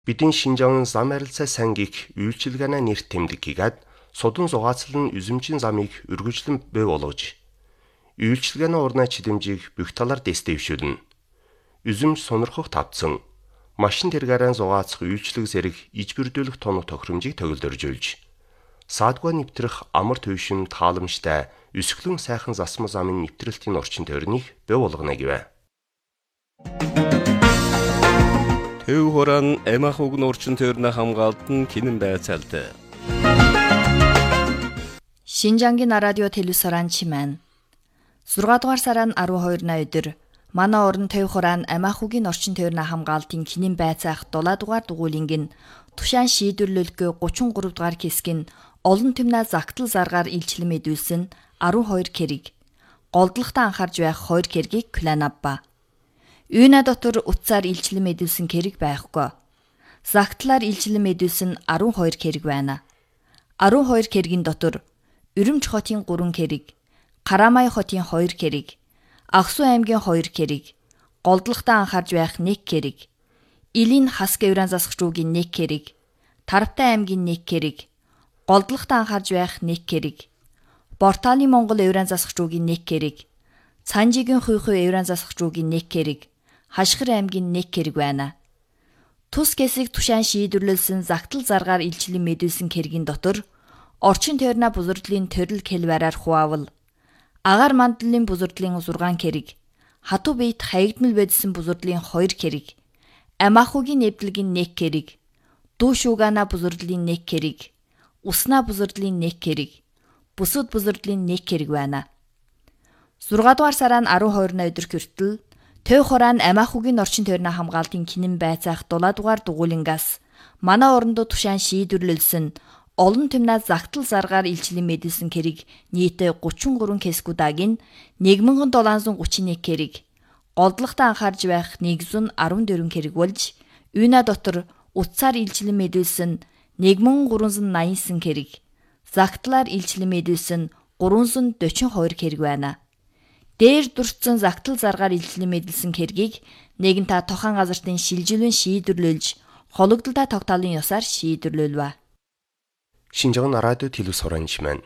Бидний Шинжаан зам арилцаа сангийг үйлчилгээний нэр тэмдэггээд судан зугаацлан үзэмжийн замыг өргөжлөн бий болгож үйлчилгээний урнаа чидэмжийг бүх талаар дэвшүүлнэ. Үзэмж сонирхох тавцсан машин тэргаараа зугаацах үйлчлэг зэрэг ижбэрдүүлэх тоног тохиромжийг төгөлдөржүүлж саадгүй нэвтрэх амар төвшин тааламжтай өсгөлөн сайхан засмал замын нэвтрэлтийн орчин тойрныг бий болгоно гэвэ. Төв хорон эмах угн орчин тойрны хамгаалтан кинэн байцаалт. Шинжаангийн радио телевизоран чимэн 6 дугаар сарын 12-на өдөр манай орон төв хорон эмах угийн орчин тойрны хамгаалтын кинэн байцаах 7 дугаар дугуулинг нь тушаан шийдвэрлэлгүй 33 дугаар хэсгийн олон түмнээ загтал заргаар илчлэн мэдүүлсэн 12 кэрэг голдлогтой анхаарж байх 2 кэрэгийг кланабба. Үйнэ дотор утсаар илчлэн мэдүүлсэн кэрэг байхгүй. Загтлаар илчлэн мэдүүлсэн 12 кэрэг байна. 12 кэрэгийн дотор Өрөмч хотын 3 кэрэг, Карамай хотын 2 кэрэг, Аксу аймгийн 2 кэрэг, голдлогтой анхаарж байх 1 кэрэг, Илийн Хаск Евран засагч руугийн 1 кэрэг, Тарвтай аймгийн 1 кэрэг, голдлогтой анхаарж байх 1 кэрэг, Бортааны Монгол Евран засагч руугийн 1 кэрэг, Цанжигийн Хуйхуй Евран засагч руугийн 1 кэрэг, Хашгир аймгийн 1 кэрэг байна. Тус гэсийг тушаан шийдвэрлэлсэн загтал заргаар илчлэн мэдүүлсэн кэрэгийн дотор орчин тойрны бузардлын төрөл хэлбэрээр хуваавал агаар мандлын бузардлын 6 кэрэг, хатуу биет хаягдмал байдсан бузардлын 2 кэрэг, амаахугийн нэвдлэгийн 1 кэрэг, дүү шуугана бузардлын 1 кэрэг, уснаа бузардлын 1 кэрэг, бусад бузардлын 1 кэрэг байна. 6 дугаар сарын 12-на өдөр хүртэл Төв хорон амаахугийн орчин тойрны хамгаалтын кинэн байцаах 7 дугаар дугуулингаас манай орондоо тушаан шийдвэрлэлсэн олон түмнээ загтал заргаар илчлэн мэдүүлсэн кэрэг нийтээ 33 кэскудагийн 1731 кэрэг, голдлогтой анхаарж байх 114 кэрэг болж, үйнэ дотор утсаар илчлэн мэдүүлсэн 1389 кэрэг, загтлаар илчлэн мэдүүлсэн 342 кэрэг байна. Дээр дурдсан загтал заргаар илчлэн мэдүүлсэн кэрэгийг нэгэн та тохон газартын шилжилвэн шийдвэрлүүлж, хологдолтой тогтоолын ёсоор шийдвэрлүүлвэ. Шинжаан радио телевизоран чимэн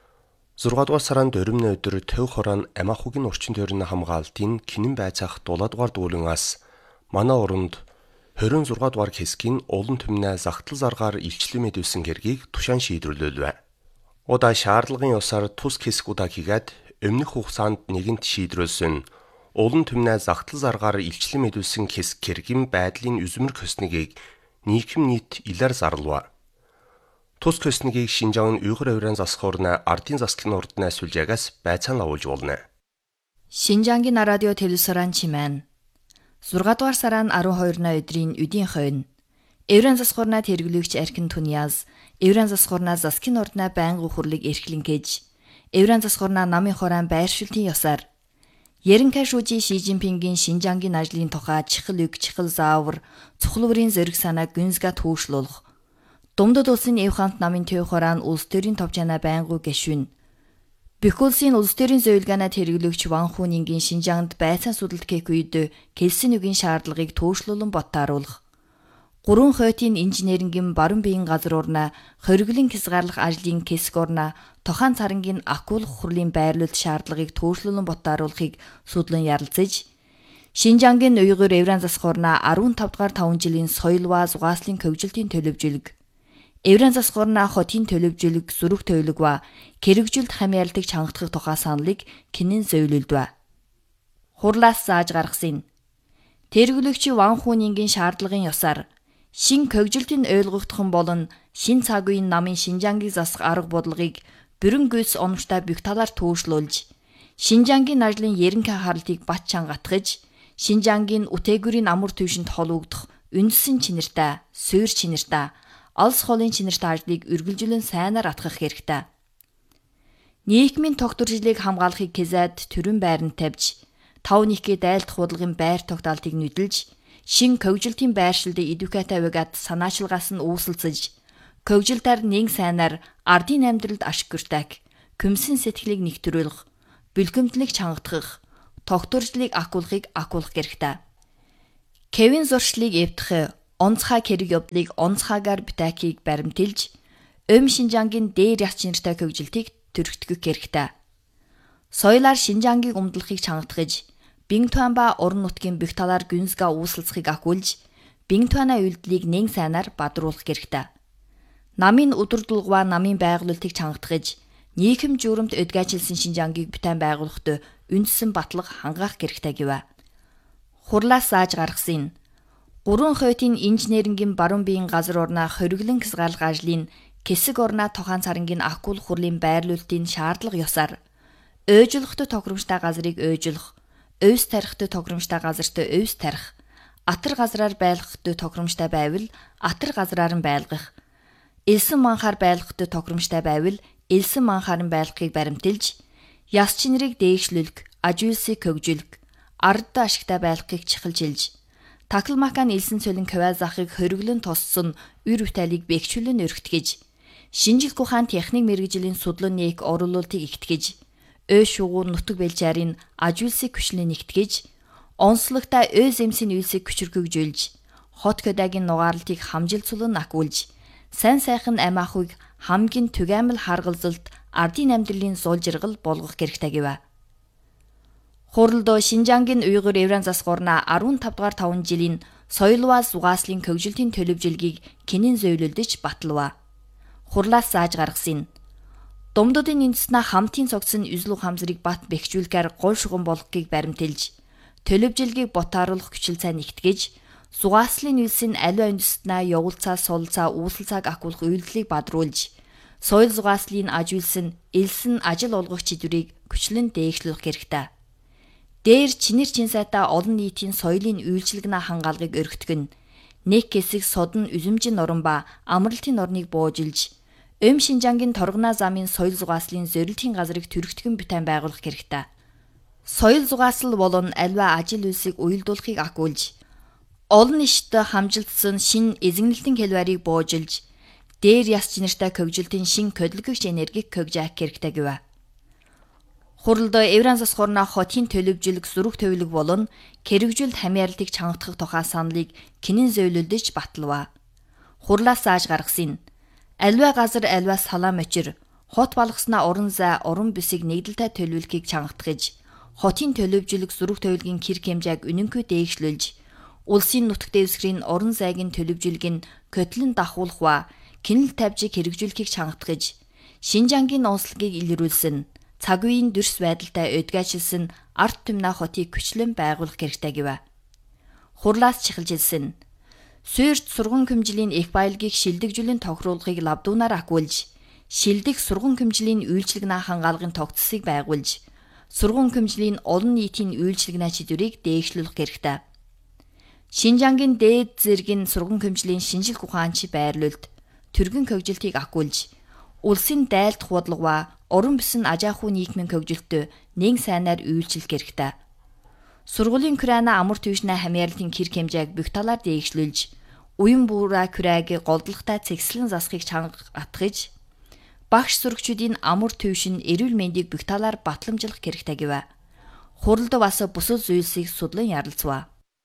6 дугаар сарын 4-ны өдөр Төв хорон амаахугийн орчин тойрны хамгаалтын кинэн байцаах 7 дугаар дугуулингаас манай оронд 26 дугаар хэсгийн олон түмнээ загтал заргаар илчлэн мэдүүлсэн кэрэгийг тушаан шийдвэрлүүлвэ. Удаа шаардлагын ёсоор тус хэсгүүдаа хийгээд өмнөх хугацаанд нэгэнт шийдвэрлсэн олон түмнээ загтал заргаар илчлэн мэдүүлсэн кэрэгийн байдлын үзмэр көснийг нийгэм нийт илээр зарлав. Тус көснийг Шинжаан Уйгур Евран засхуурна ардын засгийн урднаа сүлжээгээс байцаан лавуулж болно. Шинжаангийн радио телевизоран чимэн 6 дугаар сарын 12-на өдрийн өдийн хойно Евран засхуурна тэрглэгч Аркин Туниаз Евран засхуурна засгийн урднаа байнга хөрлөг эрхлэн гэж Евран засхуурна намын хорон байршилтын ёсоор Ерөнхий шүүжийн Ши Жинпингийн Шинжаангийн ажлын тухай чихэл заавар цухлуурын зориг санаа гүнзга түүшлүүлэх Думдад улсын Эвхант намын Төв хорон улс төрийн товчаана байнгу гишүүн Бүх улсын улс төрийн зөвлөгөөнөд хэрэглэгч Ван Хүнингийн Шинжаанд байцаан судалт хийх үед хэлсэн үгийн шаардлагыг түүшлүүлэн ботааруулах 3 хойтын инженерингийн баруун биеийн газар урнаа хориглын хязгаарлах ажлын хэсэг урнаа тохаан царангийн акулах хурлын байрлуулалт шаардлагыг түүшлүүлэн ботааруулахыг судлан ярилцаж Шинжаангийн Уйгур Евран засхуурна 15 дугаар 5 жилийн соёлва зугааслын хөгжилтийн төлөвжөлг Евран засхуурна хотын төлөвжөлг зүрх төлөвлөгва кэрэгжилт хамяарлагыг чангатгах тухай саналыг кинэн зөвлөлдвэ. Хурлаас зааж гаргасан тэрглэгч Ван Хүнингийн шаардлагын ёсоор шин хөгжилтийн ойлгогдхон болон шин цаг үеийн намын Шинжаангийг засах арга бодлогыг бүрэн гүйс оновчтой бүх талаар түүшлүүлж, Шинжаангийн ажлын ерөнхий анхаарлыг бат чангатгаж, Шинжаангийн үтээгүүрийн амар түвшинд холбогдох үндсэн чинартай, суурь чинартай, алс холын чинартай ажлыг үргэлжлэн сайнаар атгах хэрэгтэй. Нийгмийн тогтворжлыг хамгаалахыг хязаад төрийн байранд тавьж, 5-1 дайлдах худалдагын байр тогтоолтыг нүдэлж, шин хөгжилтийн байршилд эдүкэтэй байгаад санаачилгаас нь үүсэлцэж, хөгжилтээр нэг сайнаар ардын амьдралд ашигтай, күмсэн сэтгэлийг нэгтрүүлэх, бэлгэмтлийг чангатгах, тогтворжлыг акуулахыг акуулах хэрэгтэй. Кевин зуршлыг эвдэх, онцгой хэрэг явдлыг онцгойгоор бүтэхийг баримтэлж, Шинжаангийн дээр яс чинэртэй хөгжилтийг төрөгтгөх хэрэгтэй. Соёлоор Шинжаангийг өмдлөхийг чангатгаж, Бинтуан ба уран нутгийн бүх талаар гүнзгий үүсэлцэхийг ахиулж, Бинтуаны үйлдэлийг нэн сайнаар бадруулах хэрэгтэй. Намын өдөрдулгва намын байгуулалтыг чангатгаж, нийгэм журамт өдгөөжилсэн Шинжаангийг бүтээн байгуулахад үндсэн батлага хангаах хэрэгтэй гэв. Хурлаас зааж гаргасан 3 хойтын инженерингийн баруун биеийн газар орноо хориглон хязгаарлах ажлын хэсэг орноо тохаан царангийн акул хурлын байрлуулалтын шаардлага ёсоор ойжлохтой тохиромжтой газрыг ойжлох, өвс тарихтай тохиромжтой газарт өвс тарих, атар газраар байлгахтай тохиромжтой байвал атар газраар нь байлгах, элсэн манхаар байлгахтай тохиромжтой байвал элсэн манхаар нь байлгахыг баримтэлж, яс чинрийг дээшлүүлэх, ажуулсыг хөгжүүлэх, ардд ашигтай байлгахыг чухалчилж, Таклмакан элсэн цолын квазахыг хориглон тоссон үр бүтээлийг бэхжүүлэн өргөтгөж, шинжил ухаан техник мэргэжлийн судлан нээх оруулалтыг ихтгэж, шугуур нутаг бэлчээрийн ажуулсыг хүчлэн нэгтгэж, онцлогтой эмсийн үйлсийг хүчрхэгжүүлж, хот көдөгийн нугаарлтыг хамжилцуулан акуулж, сайн сайхан амь ахуйг хамгийн түгээмэл харгалзалт ардын амьдралын зул жаргал болгох хэрэгтэй гэв. Хурлд Шинжаангийн Уйгур Евран засгуурна 15 дугаар 5 жилийн соёлва зугааслын хөгжилтийн төлөвлөлгийг Кинин зөвлөлдөж баталва. Хурлаас зааж гаргасан. Думдуудын үндэснээ хамтын цогцсон үзлүү хамзрыг бат бэхжүүлэхээр гол шугам болгохыг баримтэлж, төлөвлөлгийг ботааруулах хүчил цай нэгтгэж, зугааслын үйлсийн аливаа үндэснээ явуулцаа, сулцаа, үүсэлцааг акуулах үйлдэлийг бадруулж, соёл зугааслын ажуулсан элсэн ажил олгох чиглэлийг хүчлэн дээшлүүлэх хэрэгтэй. Дээр чинэр чинсайтаа олон нийтийн соёлын үйлчилгэнэ хангаалгыг өргөтгөн, нэг хэсэг содон үзэмжин норон ба амралтын орныг буужилж, Шинжаангийн торгоноо замын соёл зугааслын зорилтын газрыг төрөгтгөн бүтээн байгуулах хэрэгтэй. Соёл зугаасал болон аливаа ажил үйлсийг уялдуулахыг акуулж, олон нийтэд хамжилтсан шин эзэгнэлтийн хэлбэрийг буужилж, дээр яс чинэртэй хөгжилтийн шин хөдөлгөгч энергиг хөгжих хэрэгтэй гэв. Хурлд Евран засгуурна хотын төлөвжүүлэх зүрх төвлөг болон хэрэгжүүлэлт хамяарлалтыг чангатгах тухай саналыг Кинин зөвлөлдөж баталва. Хурлаас зааж гаргасан. Аливаа газар аливаа салаа мочир, хот балгаснаа уран зай, уран бүсийг нэгдэлтэй төлөвлөхийг чангатгаж, хотын төлөвжүүлэх зүрх төвлөгийн хэрэг хэмжээг үнэнгүй дээшлүүлж, улсын нутаг дэвсгэрийн уран зайгийн төлөвжүүлгийг көтлөн дахуулах ба кинэл тавьжийг хэрэгжүүлэхийг чангатгаж, Шинжаангийн онцлогийг илрүүлсэн, цаг үеийн дүрс байдалтай өдгөөжилсэн арт түмнээ хотыг хүчлэн байгуулах хэрэгтэй гэв. Хурлаас чихэлжилсэн. Суурьт сургууль хэмжээлийн их баялагийг шилдэгжүүлэн тохируулахыг лавдуунаар акуулж, шилдэг сургууль хэмжээлийн үйлчилгэнэ хангаалгын тогтцыг байгуулж, сургууль хэмжээлийн олон нийтийн үйлчилгэнэ чиглэлийг дээшлүүлэх хэрэгтэй. Шинжаангийн дээд зэргийн сургууль хэмжээлийн шинжлэх ухаанч байрлуулалт, төргөн хөгжилтийг акуулж, улсын дайлдах бодлого уран бүсэн ажаахуй нийгмийн хөгжилтөд нэг сайнаар үйлчлэх хэрэгтэй. Сургуулийн Украина амар төвшнээ хамяарлалтын хэрэг хэмжээг бүх талаар дээшлүүлж, уян буураа күрээгийн голдолтой цэгцлэн засахыг чангатгаж, багш сурагчдын амар төвшин эрүүл мэндийг бүх талаар батламжлах хэрэгтэй гэв. Хурлд бас бусад зүйлсийг судлан ярилцв.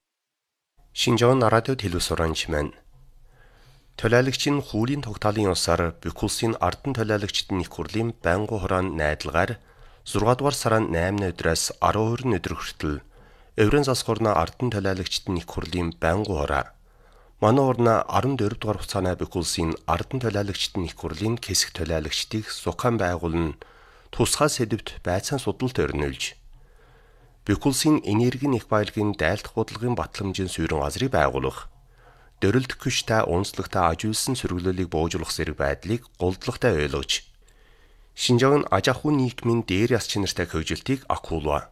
Шинжаан радио телевизоранч маань төлөөлөгчийн хуулийн тогтоолын ёсоор бүх улсын ардын төлөөлөгчдийн их хурлын байнгын хураан найдлагаар 6 дугаар сарын 8-ны өдрөөс 12-ны өдөр хүртэл Евран засгуурна ардын төлөөлөгчдийн их хурлын байнгын хураа манай урна 14 дугаар хугацааны бүх улсын ардын төлөөлөгчдийн их хурлын хэсэг төлөөлөгчдийг сухаан байгуулна тусгай сэдвт байцаан судалт өрнүүлж бүх улсын энергийн их баялагын дайлдах бодлогын батламжийн суурин газрыг байгуулах дөрөлдөх хүчтэй онцлогтой ажуулсан сөргөлөлийг буужуулах зэрэг байдлыг голдлоготой ойлгож Шинжаан ажаахуй нийгмийн дээр яс чинэртэй хөгжилтийг акуулва.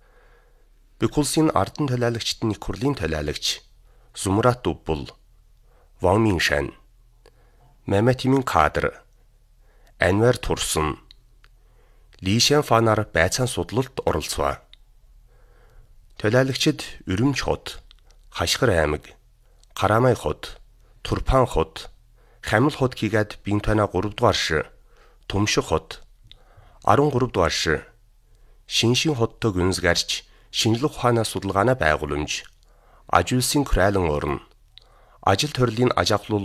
Бүх улсын ардын төлөөлөгчдийн их хурлын төлөөлөгч Зумрат Дуббул, Ван Миншан, Мемэтимин Кадр, Анвар Турсан, Лишэн Фанар байцаан судлалт оролцов. Төлөөлөгчд Өрөмч хот, Хашгир аймаг, Карамай хот, Турпан хот, Хамил хот хийгээд Бинтуана 3 дугаар шир, Төмшиг хот, 13 дугаар шир, Шиншин хоттой гүнзгэрч шинжлэх ухааны судалгааны байгууламж, ажуулсын Крайлан орн, ажил төрлийн аж ахуйлын